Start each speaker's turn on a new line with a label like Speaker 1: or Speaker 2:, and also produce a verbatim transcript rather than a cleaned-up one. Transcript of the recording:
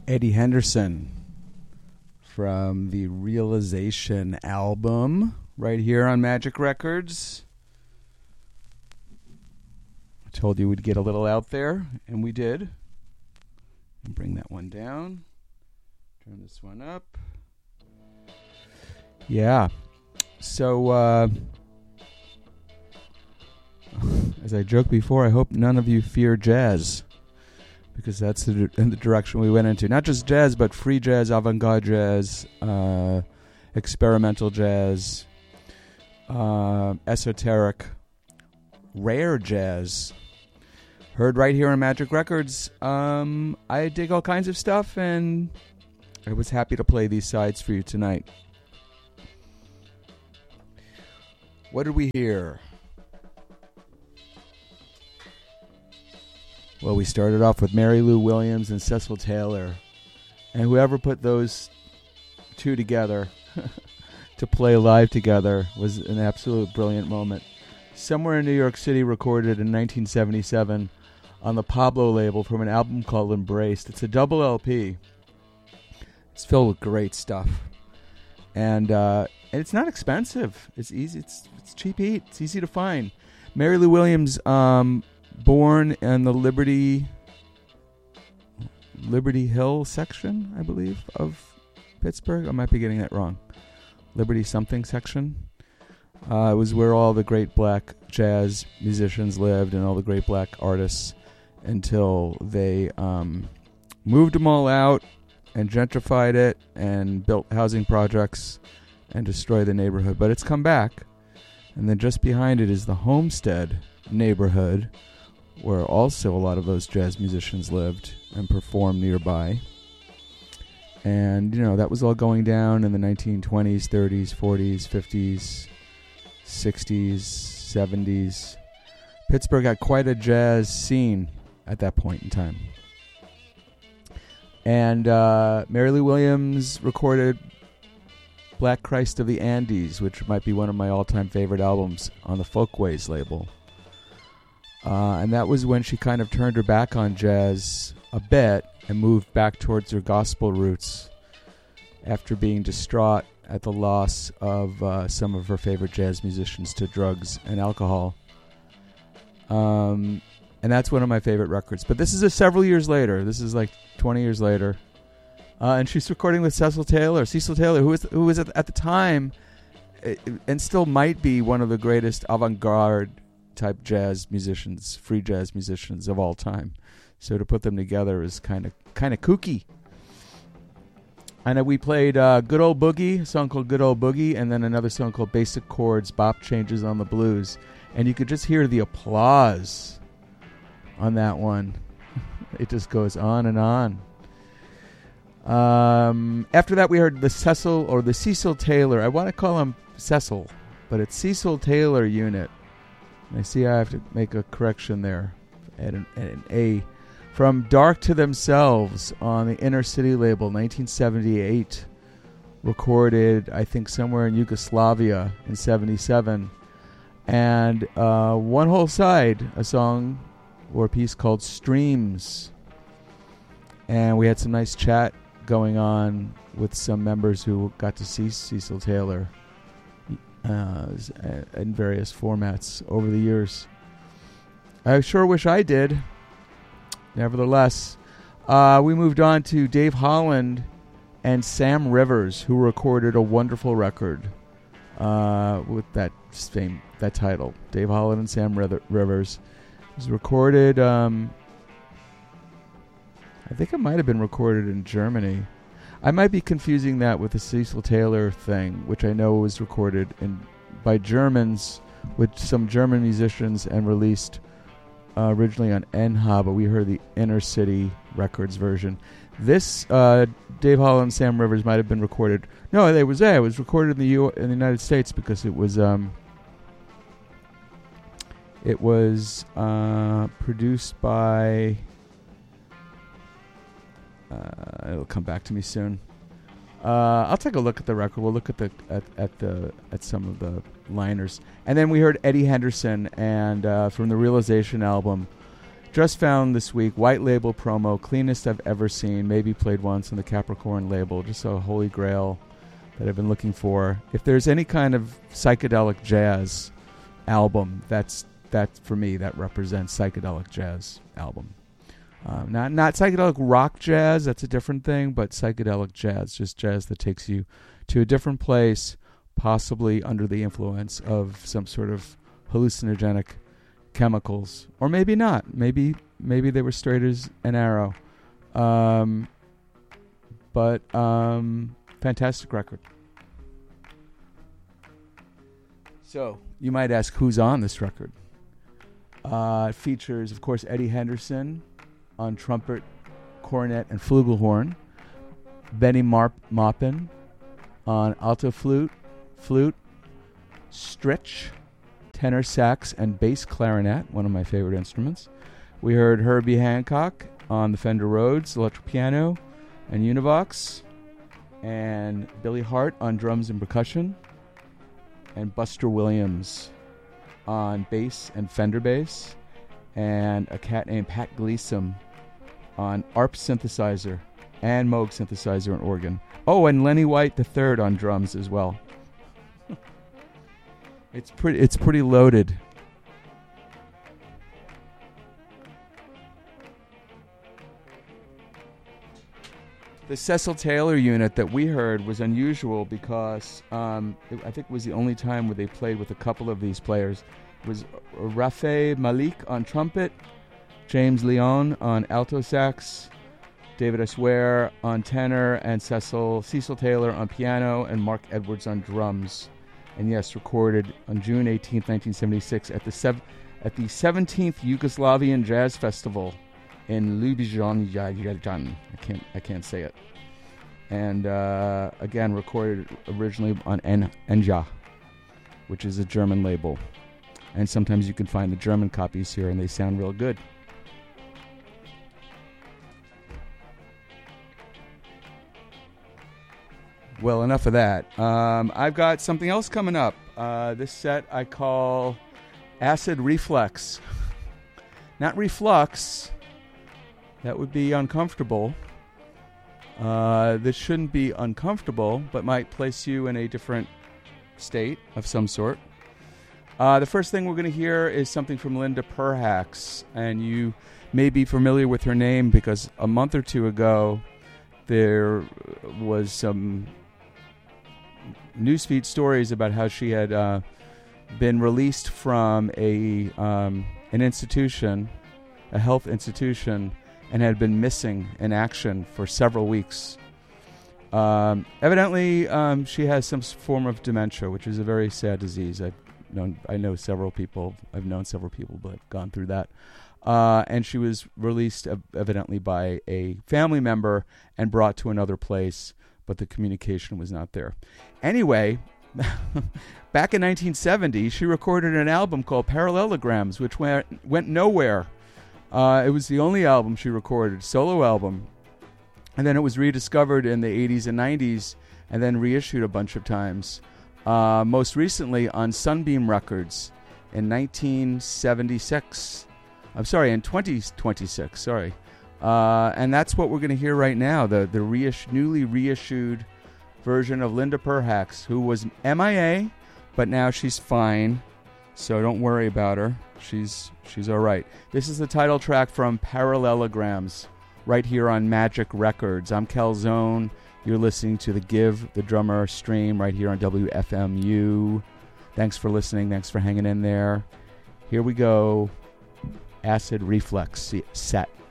Speaker 1: Eddie Henderson from the Realization album right here on Magic Records. I told you we'd get a little out there, and we did. And bring that one down. Turn this one up. Yeah. So, uh, as I joked before, I hope none of you fear jazz, because that's the, in the direction we went into. Not just jazz, but free jazz, avant-garde jazz, uh, experimental jazz, uh, esoteric, rare jazz. Heard right here on Magic Records. Um, I dig all kinds of stuff, and I was happy to play these sides for you tonight. What did we hear? Well, we started off with Mary Lou Williams and Cecil Taylor. And whoever put those two together to play live together was an absolute brilliant moment. Somewhere in New York City, recorded in nineteen seventy-seven on the Pablo label from an album called Embraced. It's a double L P. It's filled with great stuff. And uh, and it's not expensive. It's easy. It's, it's cheap heat. It's easy to find. Mary Lou Williams... Um, born in the Liberty Liberty Hill section, I believe, of Pittsburgh. I might be getting that wrong. Liberty something section. Uh, it was where all the great black jazz musicians lived and all the great black artists until they um, moved them all out and gentrified it and built housing projects and destroyed the neighborhood. But it's come back. And then just behind it is the Homestead neighborhood, where also a lot of those jazz musicians lived and performed nearby. And, you know, that was all going down in the nineteen twenties, thirties, forties, fifties, sixties, seventies. Pittsburgh had quite a jazz scene at that point in time. And uh, Mary Lou Williams recorded Black Christ of the Andes, which might be one of my all-time favorite albums, on the Folkways label. Uh, and that was when she kind of turned her back on jazz a bit and moved back towards her gospel roots after being distraught at the loss of uh, some of her favorite jazz musicians to drugs and alcohol. Um, and that's one of my favorite records. But this is a several years later. This is like twenty years later. Uh, and she's recording with Cecil Taylor. Cecil Taylor, who was, who was at, at the time, and still might be one of the greatest avant-garde type jazz musicians, free jazz musicians of all time. So to put them together is kind of kind of kooky. And we played uh, Good Old Boogie, a song called Good Old Boogie, and then another song called Basic Chords, Bop Changes on the Blues. And you could just hear the applause on that one. It just goes on and on. Um, after that, we heard the Cecil, or the Cecil Taylor. I want to call him Cecil, but it's Cecil Taylor Unit. I see I have to make a correction there. Add an, add an A. From Dark to Themselves on the Inner City label, nineteen seventy-eight. Recorded, I think, somewhere in Yugoslavia in seventy-seven. And uh, one whole side, a song or a piece called Streams. And we had some nice chat going on with some members who got to see Cecil Taylor Uh, in various formats over the years. I sure wish I did. Nevertheless, uh, we moved on to Dave Holland and Sam Rivers, who recorded a wonderful record uh, with that same that title. Dave Holland and Sam Rivers. It was recorded. Um, I think it might have been recorded in Germany. I might be confusing that with the Cecil Taylor thing, which I know was recorded in by Germans with some German musicians and released uh, originally on N H A, but we heard the Inner City Records version. This uh, Dave Holland and Sam Rivers might have been recorded. No, it was there. It was recorded in the U- in the United States because it was um, it was uh, produced by. Uh, it'll come back to me soon. Uh, I'll take a look at the record. We'll look at the at, at the at some of the liners, and then we heard Eddie Henderson and uh, from the Realization album, Just found this week, white label promo, cleanest I've ever seen. Maybe played once on the Capricorn label. Just a holy grail that I've been looking for. If there's any kind of psychedelic jazz album, that's that for me, that represents psychedelic jazz album. Um, not not psychedelic rock jazz, that's a different thing, but psychedelic jazz, just jazz that takes you to a different place, possibly under the influence of some sort of hallucinogenic chemicals, or maybe not. Maybe maybe they were straight as an arrow. Um, but um, fantastic record. So you might ask, who's on this record? Uh, it features, of course, Eddie Henderson on trumpet, cornet, and flugelhorn. Benny Marp- Maupin on alto flute, flute, stritch, tenor sax, and bass clarinet, one of my favorite instruments. We heard Herbie Hancock on the Fender Rhodes, electric piano, and Univox, and Billy Hart on drums and percussion, and Buster Williams on bass and Fender bass, and a cat named Pat Gleason on A R P synthesizer and Moog synthesizer and organ. Oh, and Lenny White the third on drums as well. It's pretty it's pretty loaded. The Cecil Taylor unit that we heard was unusual because um, it, I think it was the only time where they played with a couple of these players. It was Rafe Malik on trumpet, James Leon on alto sax, David Asware on tenor, and Cecil Cecil Taylor on piano, and Mark Edwards on drums. And yes, recorded on June eighteenth, nineteen seventy-six at the sev- at the seventeenth Yugoslavian Jazz Festival in Ljubljana. I can't I can't say it. And uh, again, recorded originally on En- Enja, which is a German label. And sometimes you can find the German copies here, and they sound real good. Well, enough of that. Um, I've got something else coming up. Uh, this set I call Acid Reflex. Not Reflux. That would be uncomfortable. Uh, this shouldn't be uncomfortable, but might place you in a different state of some sort. Uh, the first thing we're going to hear is something from Linda Perhacs, and you may be familiar with her name because a month or two ago there was some newsfeed stories about how she had uh, been released from a um, an institution, a health institution, and had been missing in action for several weeks. Um, evidently, um, she has some form of dementia, which is a very sad disease. I've known, I know several people. I've known several people that have gone through that. Uh, and she was released ev- evidently by a family member and brought to another place, but the communication was not there. Anyway, back in nineteen seventy, she recorded an album called Parallelograms, which went, went nowhere. Uh, it was the only album she recorded, solo album. And then it was rediscovered in the eighties and nineties and then reissued a bunch of times. Uh, most recently on Sunbeam Records in nineteen seventy-six. I'm sorry, in twenty twenty-six, sorry. Uh, and that's what we're going to hear right now, the, the reiss- newly reissued version of Linda Perhacs, who was M I A, but now she's fine, so don't worry about her. She's she's all right. This is the title track from Parallelograms, right here on Magic Records. I'm Calzone. You're listening to The Give, the Drummer stream right here on W F M U. Thanks for listening. Thanks for hanging in there. Here we go. Acid Reflex set.